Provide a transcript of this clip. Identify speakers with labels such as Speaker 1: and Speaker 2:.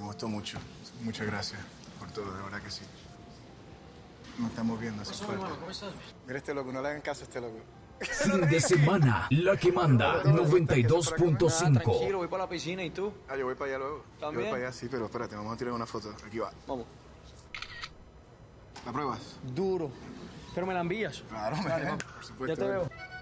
Speaker 1: Me gustó mucho. Muchas gracias por todo, de verdad que sí. Nos estamos viendo así fuerte.
Speaker 2: ¿Cómo estás?
Speaker 1: Mira este loco, no le hagan caso a este loco.
Speaker 3: Fin de semana, La que manda
Speaker 2: Tranquilo,
Speaker 3: 92.5.
Speaker 2: voy para la piscina y tú.
Speaker 1: Ah, yo voy para allá luego.
Speaker 2: ¿También?
Speaker 1: Yo voy para allá, sí, pero espérate, vamos a tirar una foto. Aquí va.
Speaker 2: Vamos.
Speaker 1: ¿La pruebas?
Speaker 2: Duro. Pero me la envías.
Speaker 1: Claro,
Speaker 2: Dale,
Speaker 1: man.
Speaker 2: vamos.
Speaker 1: Por supuesto.
Speaker 2: Ya te veo.